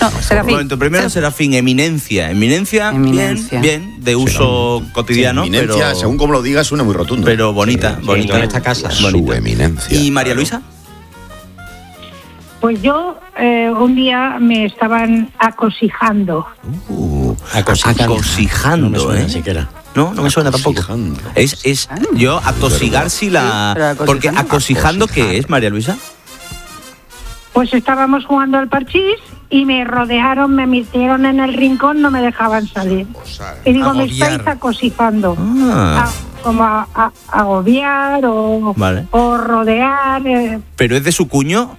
No, Serafín. Un momento, primero Serafín, eminencia. Eminencia. Bien, de uso cotidiano. Sí, eminencia, pero, según como lo digas, suena muy rotundo. Pero bonita, bonita. En esta casa. Bonita. Su eminencia. ¿Y María Luisa? Pues yo un día me estaban acosijando. Acosijando, no me suena siquiera. No me suena tampoco. Yo atosigar si la... Porque acosijando, ¿qué es, María Luisa? Pues estábamos jugando al parchís y me rodearon, me metieron en el rincón, no me dejaban salir. Y digo, me estáis acosijando. Como a agobiar o rodear. ¿Pero es de su cuño?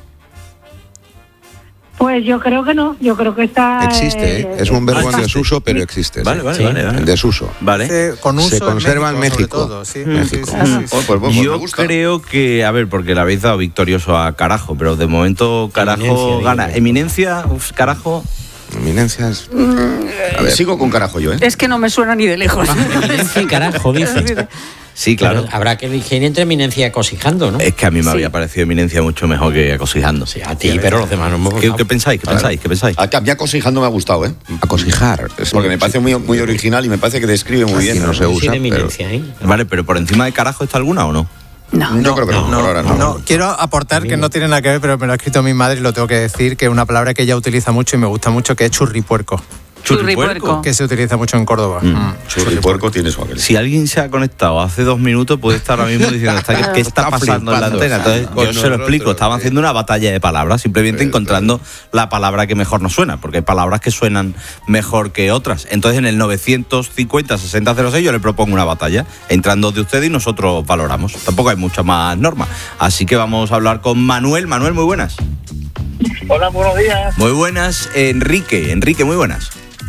Pues yo creo que no, yo creo que está... Existe, ¿eh? Es un verbo en desuso, pero existe. Vale. En desuso. Vale. Con uso se conserva en México. Todo, sí. México. Yo creo que, a ver, porque le habéis dado victorioso a Carajo, pero de momento Carajo gana. Eminencia, Carajo... Eminencias. A ver, sigo con Carajo yo, ¿eh? Es que no me suena ni de lejos. Eminencia y Carajo, dice. Sí, claro. Pero habrá que elegir entre eminencia y acosijando, ¿no? Es que a mí me había parecido eminencia mucho mejor que acosijando. Sí, a ti, pero los demás no hemos ¿Qué pensáis? ¿Qué pensáis? A mí acosijando me ha gustado, ¿eh? Acosijar. Porque me parece muy original y me parece que describe muy bien. No se usa, eminencia, ¿eh? Vale, pero ¿por encima de Carajo está alguna o no? Yo creo que no, por ahora no. Quiero aportar que no tiene nada que ver, pero me lo ha escrito mi madre y lo tengo que decir, que es una palabra que ella utiliza mucho y me gusta mucho, que es churripuerco. ¿Churripuerco? Que se utiliza mucho en Córdoba. Churripuerco tiene su aquel. Si alguien se ha conectado hace 2 minutos, puede estar ahora mismo diciendo ¿qué está pasando en la antena? Entonces, yo se lo explico. Estaban haciendo una batalla de palabras, simplemente encontrando la palabra que mejor nos suena, porque hay palabras que suenan mejor que otras. Entonces, en el 950-6006 yo le propongo una batalla, entrando de ustedes y nosotros valoramos. Tampoco hay mucha más norma. Así que vamos a hablar con Manuel. Manuel, muy buenas. Hola, buenos días. Muy buenas. Enrique, muy buenas.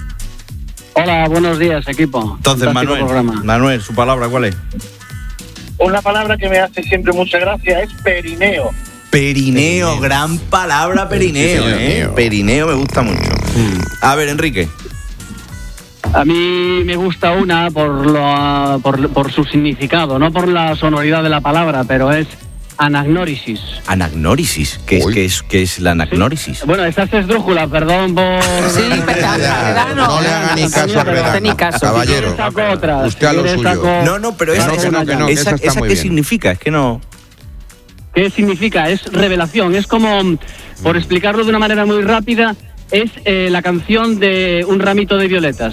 Hola, buenos días, equipo. Entonces, Fantástico Manuel, ¿su palabra cuál es? Una palabra que me hace siempre mucha gracia es perineo. Perineo, gran palabra perineo, ¿eh? Perineo me gusta mucho. A ver, Enrique. A mí me gusta una por su significado, no por la sonoridad de la palabra, pero es anagnórisis. ¿Anagnórisis? ¿Qué es la anagnórisis? Bueno, esa es esdrújula, perdón por... Sí, pero no le haga ni caso a Redano. Caballero, usted a lo suyo. No, pero esa ¿qué significa? Es que no... ¿Qué significa? Es revelación, es como, por explicarlo de una manera muy rápida, es la canción de Un ramito de violetas.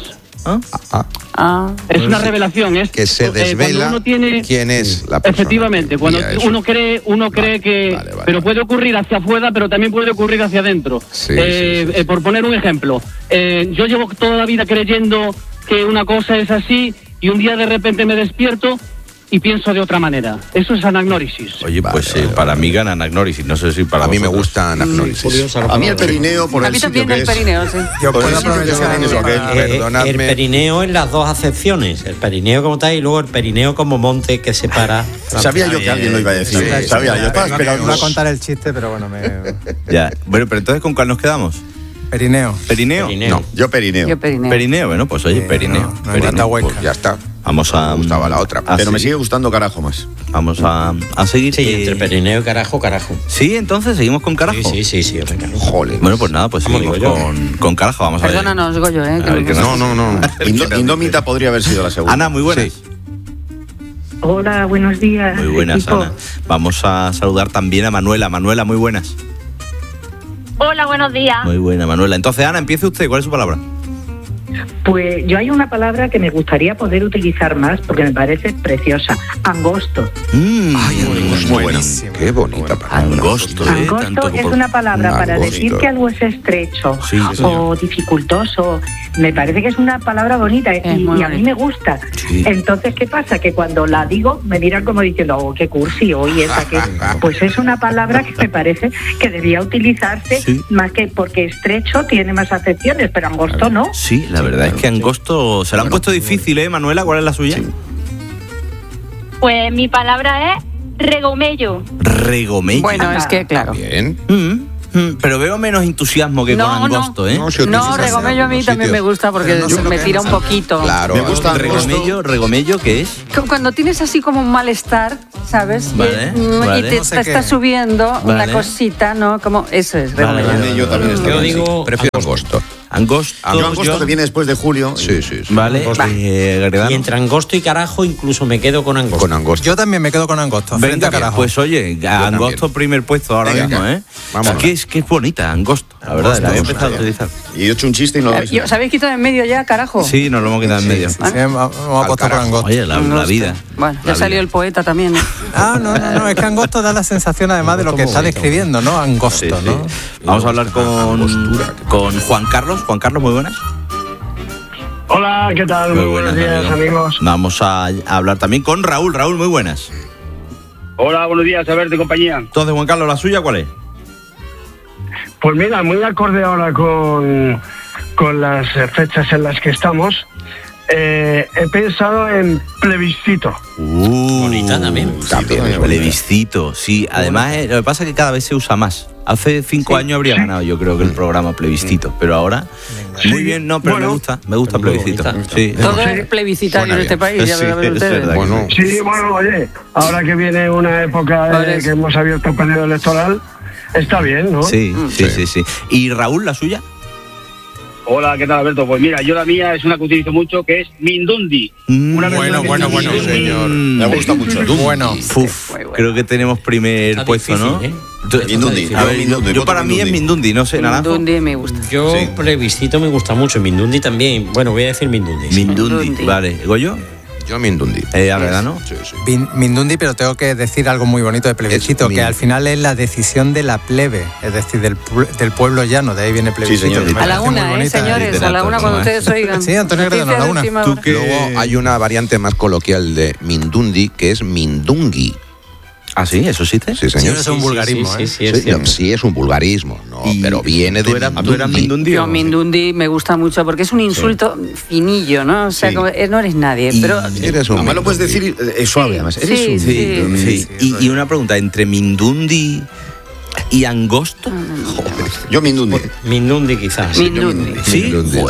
Es una revelación, es que se desvela uno tiene, quién es la persona. Efectivamente, cuando uno cree que... pero puede ocurrir hacia afuera, pero también puede ocurrir hacia adentro. Sí. Por poner un ejemplo, yo llevo toda la vida creyendo que una cosa es así y un día de repente me despierto y pienso de otra manera. Eso es anagnórisis. Oye, pues para mí gana anagnórisis. No sé si para mí me gusta anagnórisis. A mí el perineo por el sitio que es. A mí también el perineo, sí. Yo puedo aprovechar el perineo en las dos acepciones. El perineo como tal y luego el perineo como monte que separa. Sabía yo que alguien lo iba a decir. Sí, sabía, yo estaba esperando. Iba a contar el chiste, pero bueno, Ya. Bueno, pero entonces, ¿con cuál nos quedamos? Perineo. ¿Perineo? No, yo perineo. Perineo, bueno, pues oye, perineo. Pues ya está. Vamos a... Me gustaba la otra. Pero me sigue gustando Carajo más. Vamos a seguir. Sí, entre perineo y Carajo. Sí, entonces seguimos con Carajo. Sí, Joder. Bueno, pues nada, pues seguimos con Carajo. Vamos a ver. Perdónanos, Goyo, ¿eh? No. Indómita podría haber sido la segunda. Ana, muy buenas. Hola, buenos días. Muy buenas, equipo. Ana. Vamos a saludar también a Manuela. Manuela, muy buenas. Hola, buenos días. Muy buena, Manuela. Entonces, Ana, empiece usted. ¿Cuál es su palabra? Pues yo hay una palabra que me gustaría poder utilizar más porque me parece preciosa. Angosto. Muy buena. Qué bonita palabra. Angosto, Angosto es una palabra para decir que algo es estrecho o dificultoso. Me parece que es una palabra bonita y a mí me gusta. Sí. Entonces, ¿qué pasa? Que cuando la digo me miran como diciendo, oh, qué cursi, hoy esa que... Pues es una palabra que me parece que debía utilizarse más que porque estrecho tiene más acepciones, pero angosto no. Sí, la verdad es que angosto... Se la han puesto difícil, ¿eh, Manuela? ¿Cuál es la suya? Pues mi palabra es regomello. Regomello. Bueno, es que claro. Bien. Pero veo menos entusiasmo que con angosto, ¿eh? No, regomello a mí también me gusta porque me tira un poquito. Claro. Me gusta regomello, ¿qué es? Cuando tienes así como un malestar, ¿sabes? Y te está subiendo una cosita, ¿no? Como eso es regomello. Yo también Yo digo prefiero angosto. Angosto que viene después de julio. Sí. Vale. Y entre angosto y carajo incluso me quedo con angosto. Con angosto. Yo también me quedo con angosto. Venga, carajo. Pues oye, angosto primer puesto ahora mismo, ¿eh? Vamos. Es que es bonita, angosto, la verdad. La había empezado a utilizar. Y he hecho un chiste y no lo habéis. ¿Os habéis quitado en medio ya, carajo? Sí, nos lo hemos quitado en medio. Sí, vamos a apostar por angosto. Oye, la vida. Bueno, ya salió el poeta también. No, es que angosto da la sensación además de lo que está describiendo, ¿no? Angosto, ¿no? Vamos a hablar con Juan Carlos. Juan Carlos, muy buenas. Hola, ¿qué tal? Muy buenos días, amigos. Vamos a hablar también con Raúl. Raúl, muy buenas. Hola, buenos días, a ver, de compañía. Entonces, Juan Carlos, ¿la suya cuál es? Pues mira, muy acorde ahora con las fechas en las que estamos. He pensado en plebiscito. Bonita también. Plebiscito, sí. Además, lo que pasa es que cada vez se usa más. Hace 5 años habría ganado, yo creo, que el programa plebiscito, pero ahora muy bien, no, pero me gusta plebiscito. Sí. Todo es plebiscitario en este país, ya lo ven ustedes. Sí, bueno, oye, ahora que viene una época que hemos abierto el periodo electoral, está bien, ¿no? Sí. ¿Y Raúl, la suya? Hola, ¿qué tal, Alberto? Pues mira, yo la mía es una que utilizo mucho, que es Mindundi. Bueno, señor. Me gusta mucho. Bueno. Creo que tenemos primer puesto, ¿no? Mindundi. Yo para mí es Mindundi, no sé, Naranjo. Mindundi me gusta. Yo plebiscito me gusta mucho, Mindundi también. Bueno, voy a decir Mindundi. Mindundi, vale. ¿Goyo? Yo Mindundi. ¿Verdad, Sí. Mindundi, pero tengo que decir algo muy bonito de plebiscito, que al final es la decisión de la plebe, es decir, del pueblo llano, de ahí viene plebiscito. Sí, señor. A la una, señores, a la una cuando ustedes oigan. Sí, Antonio Gredano, a la una. Luego hay una variante más coloquial de Mindundi, que es Mindungi. ¿Ah, sí? ¿Eso existe? Sí, señor. Es un vulgarismo, Sí, es un vulgarismo, pero viene de ¿Tú eras Mindundi? Yo Mindundi me gusta mucho porque es un insulto finillo, ¿no? O sea, como, no eres nadie, pero... Además lo puedes decir suave, además. Eres un Sí. Y una pregunta, ¿entre Mindundi y angosto? Yo Mindundi. Mindundi quizás. Mindundi. Sí.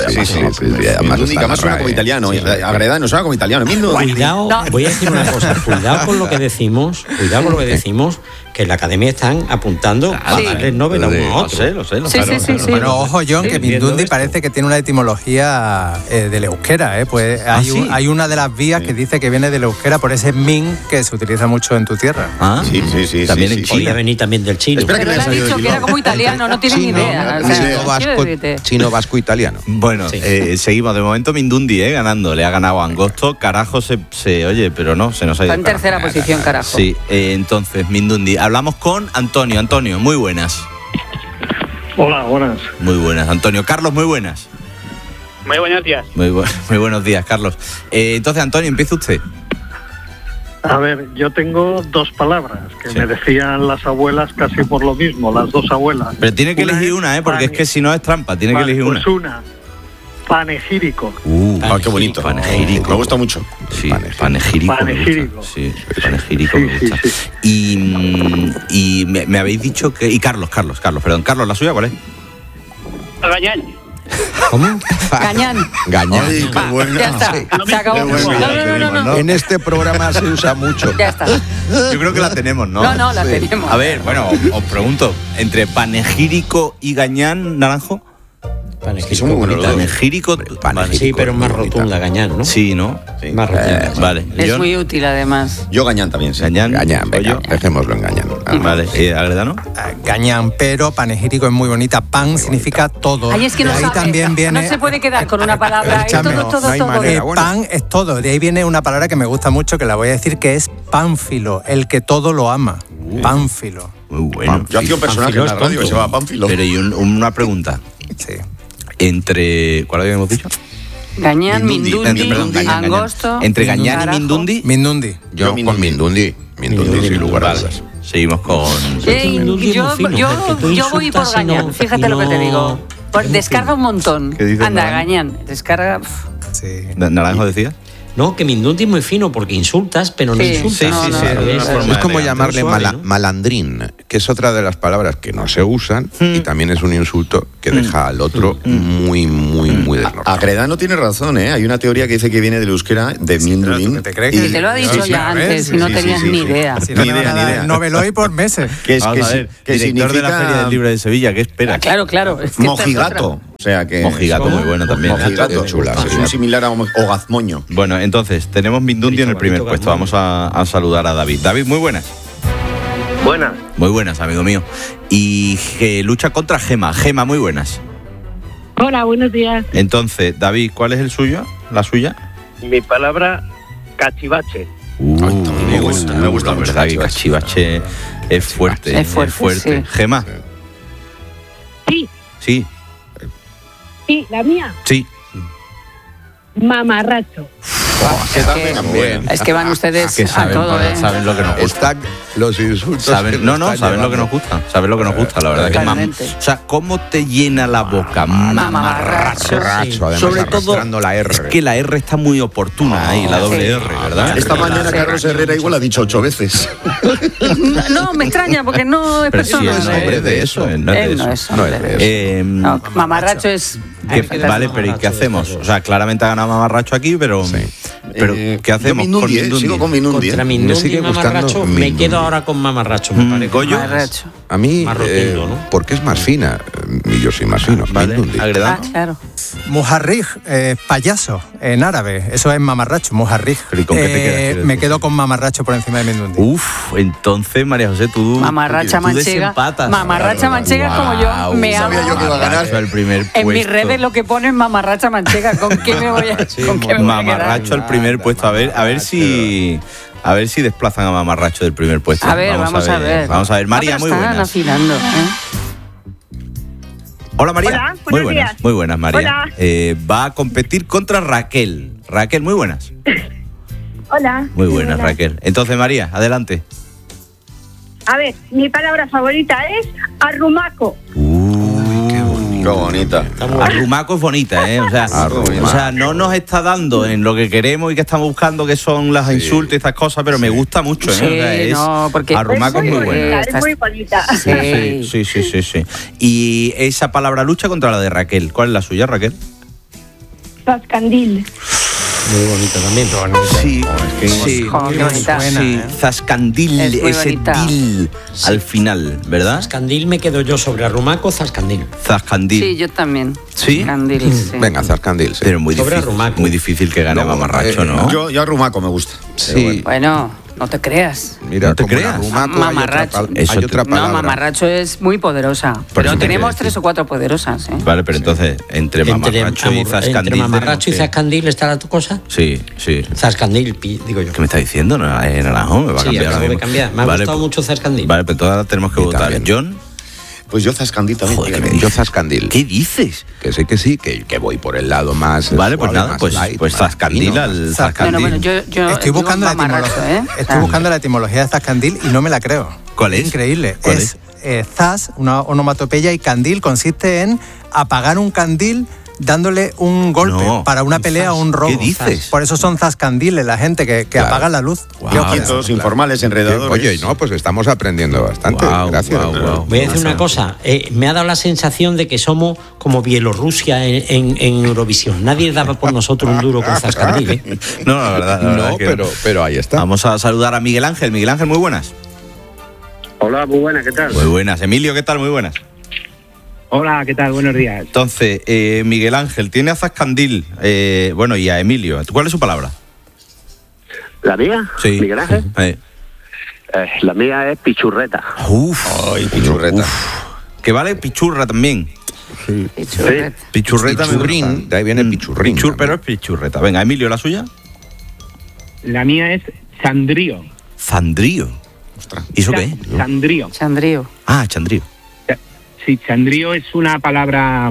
Además suena como italiano. Agredano suena como italiano. Cuidado, voy a decir una cosa. Cuidado con lo que decimos, que en la academia están apuntando a darle el Nobel a uno a otro. Lo sé. Sí. Bueno, ojo, John, que Mindundi parece que tiene una etimología del euskera, ¿eh? Pues hay una de las vías que dice que viene del euskera por ese min que se utiliza mucho en tu tierra. Sí. También en China. Podría venir también del chino. Pero le has dicho que era como italiano, no tienes ni idea. Chino, vasco, italiano. Bueno, seguimos. De momento Mindundi, ganando. Le ha ganado Angosto. Carajo oye, pero no, se nos ha ido. Está en tercera posición, carajo. Sí, entonces Mindundi. Hablamos con Antonio. Antonio, muy buenas. Hola, buenas. Muy buenas, Antonio. Carlos, muy buenas. Muy buenos días. Muy buenos días, Carlos. Entonces, Antonio, empieza usted. A ver, yo tengo 2 palabras que me decían las abuelas casi por lo mismo, las 2 abuelas. Pero tiene que elegir una, porque es que si no es trampa, tiene que elegir una. Pues una. Panegírico. Qué bonito. Panegírico. Me gusta mucho. Sí, panegírico. Sí, panegírico me gusta. Y me habéis dicho que... Y Carlos, perdón. Carlos, ¿la suya cuál es? Gañán. ¿Cómo? Gañán. Ay, qué bueno. Ya está. Se acabó. No. En este programa se usa mucho. Ya está. Yo creo que la tenemos, ¿no? No, la tenemos. A ver, bueno, os pregunto. ¿Entre panegírico y gañán, Naranjo? Son muy buenos. Panegírico. Sí, pero más rotunda, Gañán, ¿no? Sí, ¿no? Más rotunda. Vale. Es muy útil, además. Yo Gañán también. Gañán, venga, dejémoslo en Gañán. Vale, ¿Agredano? Gañán, pero panegírico es muy bonita. Pan significa todo. Ay, es que de ahí también viene... No se puede quedar con una palabra. Todo. Pan es todo. De ahí viene una palabra que me gusta mucho, que la voy a decir, que es pánfilo, el que todo lo ama. Pánfilo. Muy bueno. Yo hacía un personaje en la radio que se llama Pánfilo. Pero y una pregunta. Sí. ¿Cuál habíamos dicho? Gañán, Mindundi, Angosto. ¿Entre Gañán y Mindundi? Mindundi. Yo con Mindundi. Mindundi sin lugar a dudas. Seguimos con... Yo voy por Gañán, fíjate lo que te digo. Descarga un montón. Anda, Gañán, descarga... Sí. ¿Naranjo decía? No, que Mindundi es muy fino porque insultas, pero no insultas. Es como llamarle malandrín, que es otra de las palabras que no se usan y también es un insulto que deja al otro muy desnortado. Agredano tiene razón, ¿eh? Hay una teoría que dice que viene del euskera, de Mindulín. ¿Te crees que te lo ha dicho ya antes y no tenías ni idea? Ni idea. Noveloy por meses. Que director de la Feria del Libro de Sevilla, ¿qué espera? Claro. Es que mojigato. O sea que mojigato, muy bueno también. Mojigato, chula. Es un similar a Ogazmoño. Bueno, entonces, tenemos Mindundi en el primer puesto. Vamos a saludar a David. David, muy buenas. Buenas. Muy buenas, amigo mío. Y lucha contra Gema. Gema, muy buenas. Hola, buenos días. Entonces, David, ¿cuál es el suyo? ¿La suya? Mi palabra, cachivache. Me gusta, la verdad, que cachivache es fuerte. Es fuerte. Sí. Gema. Sí. Sí, la mía. Sí. Mamarracho. Es que van ustedes que saben, a todo, saben lo que nos gusta. Están los insultos. Saben lo que nos gusta. Saben lo que nos gusta, la verdad. O sea, ¿cómo te llena la boca? Mamarracho. Además, sobre todo, la R. Es que la R está muy oportuna ahí, la doble R, ¿verdad? Esta mañana Carlos Herrera igual ha dicho 8 veces. No, me extraña, porque no es persona. No es nombre de eso. No es de eso. Mamarracho es... Vale, pero ¿y qué hacemos? O sea, claramente ha ganado Mamarracho aquí, pero ¿qué hacemos? Sigo con Mindundi. Contra Mindundi y Mamarracho, me quedo ahora con Mamarracho. ¿Goyo? A mí, porque es más fina, y yo soy más fino. Vale, claro. Mujarrij, payaso, en árabe. Eso es mamarracho, mujarrij. ¿Y con qué te quedas? Me quedo con mamarracho por encima de Mindundi. Entonces, María José, tú Mamarracha manchega. desempatas. Mamarracha manchega, como yo me amo. Sabía yo que iba a ganar. En mis redes lo que pone es mamarracha manchega. ¿Con qué me voy a quedar? Mamarracho al primer puesto. A ver si desplazan a Mamarracho del primer puesto. A ver, vamos a ver. Vamos a ver. María, muy buenas. Afilando, Hola, María. Hola, muy buenas. Muy buenas, María. Hola. Va a competir contra Raquel. Raquel, muy buenas. Hola. Muy buenas, Raquel. Entonces, María, adelante. A ver, mi palabra favorita es arrumaco. Qué bonita. Arrumaco es bonita, ¿eh? O sea, no nos está dando en lo que queremos y que estamos buscando, que son las insultos y estas cosas, pero me gusta mucho, ¿eh? Sí, porque Arrumaco es muy buena. Es muy bonita. Sí. Y esa palabra lucha contra la de Raquel. ¿Cuál es la suya, Raquel? Zascandil. Muy bonita también. Sí, qué bonita. Sí, Zascandil, ese dil al final, ¿verdad? Zascandil me quedo yo sobre arrumaco, Zascandil. Zascandil. Sí, yo también. ¿Sí? Zascandil, sí. Venga, Zascandil, sí. Pero muy difícil que gane Mamarracho, ¿no? Yo arrumaco me gusta. Sí. Bueno, no te creas. Mira, no te creas. Mamarracho. Hay otra palabra. No, mamarracho es muy poderosa. Pero tenemos 3 o 4 poderosas, ¿eh? Vale, pero entonces, entre Mamarracho y Zascandil. ¿Entre Mamarracho y Zascandil está la tu cosa? Sí. Zascandil, digo yo. ¿Qué me está diciendo? Naranjo, me va a cambiar ahora mismo. Me ha gustado mucho Zascandil. Vale, pero ahora tenemos que votar. También. ¿John? Pues yo Zascandil también. Joder, yo Zascandil. ¿Qué dices? Que sí, que voy por el lado más. Vale, pues nada, pues Zascandil al Zascandil. Bueno, yo estoy buscando la etimología de Zascandil y no me la creo. ¿Cuál es? Increíble. Es zas, una onomatopeya, y candil consiste en apagar un candil dándole un golpe para una pelea o un robo. ¿Qué dices? Por eso son zascandiles, la gente que apaga la luz. Quietos, informales, enredadores. Oye, pues estamos aprendiendo bastante. Gracias. Voy a decir una cosa. Me ha dado la sensación de que somos como Bielorrusia en Eurovisión. Nadie daba por nosotros un duro con Zascandil, ¿eh? No, la verdad. No, pero ahí está. Vamos a saludar a Miguel Ángel. Miguel Ángel, muy buenas. Hola, muy buenas, ¿qué tal? Muy buenas. Emilio, ¿qué tal? Muy buenas. Hola, ¿qué tal? Buenos días. Entonces, Miguel Ángel tiene a Zascandil, y a Emilio. ¿Cuál es su palabra? ¿La mía? Sí. ¿Miguel Ángel? La mía es pichurreta. Pichurreta. Que vale pichurra también. Sí. Pichurreta. Pichurrín, de ahí viene pichurrín. Pero es pichurreta. Venga, Emilio, ¿la suya? La mía es sandrío. ¿Zandrío? ¿Y eso qué? Sandrío. Chandrío. Ah, chandrío. Sí, chandrío es una palabra,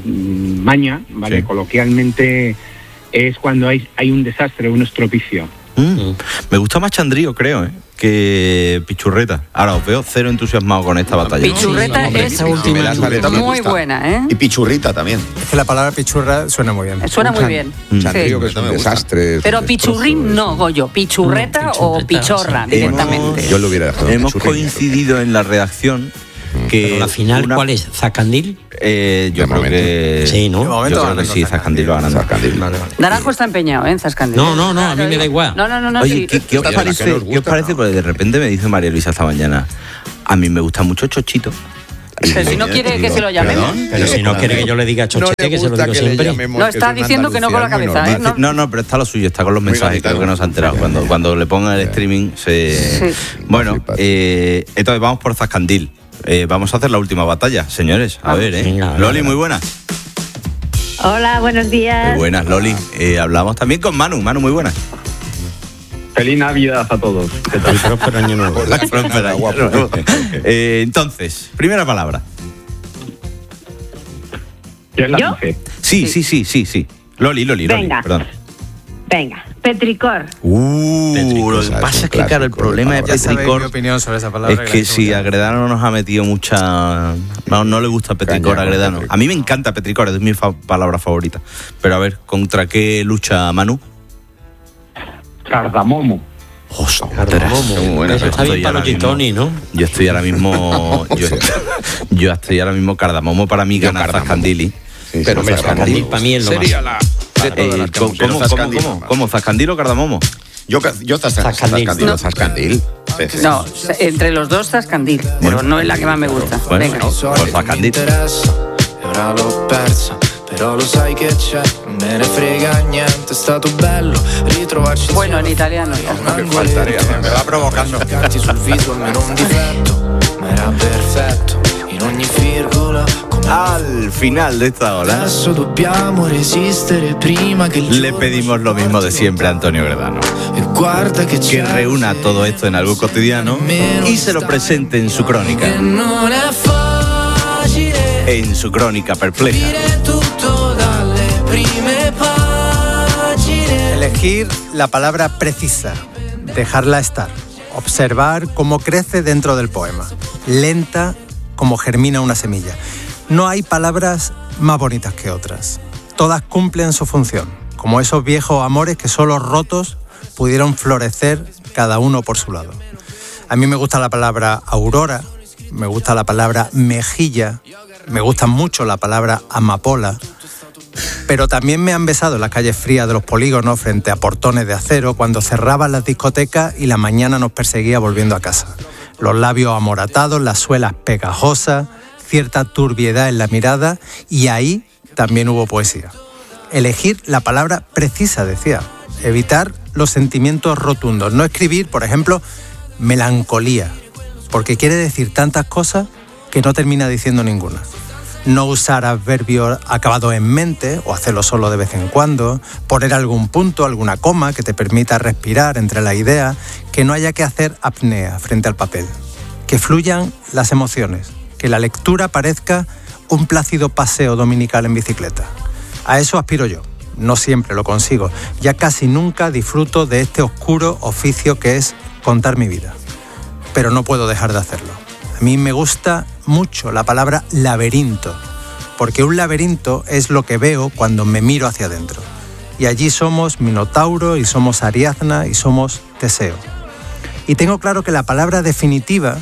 maña, ¿vale? Sí. Coloquialmente es cuando hay un desastre, un estropicio. Me gusta más Chandrío, creo, que Pichurreta. Ahora os veo cero entusiasmado con esta batalla. Pichurreta es muy buena, Y pichurrita también. Es que la palabra pichurra suena muy bien. Suena muy bien. Chandrío, que es un desastre. Pero pichurrín no, Goyo. Pichurreta o pichorra directamente. Yo lo hubiera dejado. Hemos coincidido en la redacción que... Pero la final, ¿cuál es? ¿Zascandil? Yo creo que... Sí, ¿no? Yo creo que sí, Zascandil lo ganan. Naranjo está empeñado, en Zascandil. No, a mí me da igual. No. Oye, ¿qué os parece? Porque de repente me dice María Luisa esta mañana, a mí me gusta mucho Chochito. Pero si no quiere que se lo llamemos. Pero si no quiere que yo le diga Chochete, que se lo digo siempre. No, está diciendo que no con la cabeza, ¿eh? No, pero está lo suyo, está con los mensajes, creo que no se ha enterado. Cuando le pongan el streaming se... Bueno, entonces vamos por Zascandil. Vamos a hacer la última batalla, señores. A ver, venga, Loli, muy buenas. Hola, buenos días. Muy buenas, Loli. Hablamos también con Manu. Manu, muy buenas. Feliz Navidad a todos. ¿Qué tal? Próspero año nuevo. Entonces, primera palabra. ¿Quién la ¿Yo? dice? Sí. Loli, Venga. perdón. Venga, petricor. Lo que pasa es que, claro, el problema de Ya sabéis mi petricor opinión sobre esa palabra. es que si Agredano nos ha metido mucha... No le gusta petricor a Agredano. A mí me encanta petricor, es mi palabra favorita. Pero a ver, ¿contra qué lucha Manu? Cardamomo. Cardamomo. Eso está bien para los gitoni, ¿no? Yo estoy ahora mismo... yo estoy ahora mismo Cardamomo para mí gana Zascandili. Pero Zascandil para mí es lo más. ¿Cómo? ¿Zascandil o Cardamomo? Yo Zascandil. No, entre los dos Zascandil, pero no es la que más me gusta. Venga. Pues Zascandil. Però lo sai che c'è, non me ne frega niente, è stato bello ritrovarci. Bueno, en italiano ya. Me va provocando. Sul viso almeno un difetto, ma era perfetto in ogni virgola. Al final de esta hora Adesso dobbiamo resistere prima che il le pedimos lo mismo de siempre a Antonio Agredano, que reúna todo esto en algo cotidiano y se lo presente en su crónica. En su crónica perpleja. Elegir la palabra precisa, dejarla estar, observar cómo crece dentro del poema, lenta como germina una semilla. No hay palabras más bonitas que otras. Todas cumplen su función, como esos viejos amores que solo rotos pudieron florecer cada uno por su lado. A mí me gusta la palabra aurora, me gusta la palabra mejilla, me gusta mucho la palabra amapola, pero también me han besado en las calles frías de los polígonos frente a portones de acero cuando cerraban las discotecas y la mañana nos perseguía volviendo a casa. Los labios amoratados, las suelas pegajosas, cierta turbiedad en la mirada, y ahí también hubo poesía. Elegir la palabra precisa, decía. Evitar los sentimientos rotundos. No escribir, por ejemplo, melancolía, porque quiere decir tantas cosas que no termina diciendo ninguna. No usar adverbios acabados en mente o hacerlo solo de vez en cuando, poner algún punto, alguna coma que te permita respirar entre las ideas, que no haya que hacer apnea frente al papel, que fluyan las emociones, que la lectura parezca un plácido paseo dominical en bicicleta. A eso aspiro yo, no siempre lo consigo, ya casi nunca disfruto de este oscuro oficio que es contar mi vida, pero no puedo dejar de hacerlo. A mí me gusta mucho la palabra laberinto, porque un laberinto es lo que veo cuando me miro hacia adentro. Y allí somos Minotauro y somos Ariadna y somos Teseo. Y tengo claro que la palabra definitiva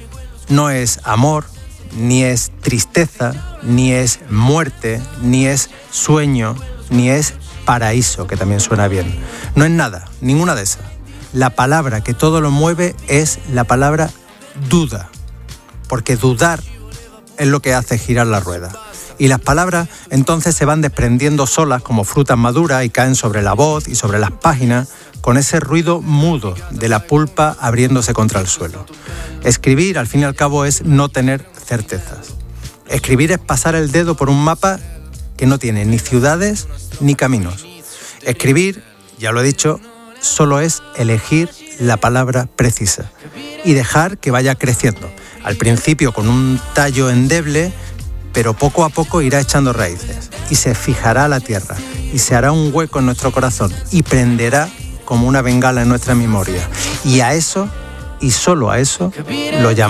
no es amor, ni es tristeza, ni es muerte, ni es sueño, ni es paraíso, que también suena bien. No es nada, ninguna de esas. La palabra que todo lo mueve es la palabra duda, porque dudar es lo que hace girar la rueda. Y las palabras entonces se van desprendiendo solas como frutas maduras y caen sobre la voz y sobre las páginas con ese ruido mudo de la pulpa abriéndose contra el suelo. Escribir, al fin y al cabo, es no tener certezas. Escribir es pasar el dedo por un mapa que no tiene ni ciudades ni caminos. Escribir, ya lo he dicho, solo es elegir la palabra precisa y dejar que vaya creciendo. Al principio con un tallo endeble, pero poco a poco irá echando raíces y se fijará a la tierra y se hará un hueco en nuestro corazón y prenderá como una bengala en nuestra memoria. Y a eso, y solo a eso, lo llamamos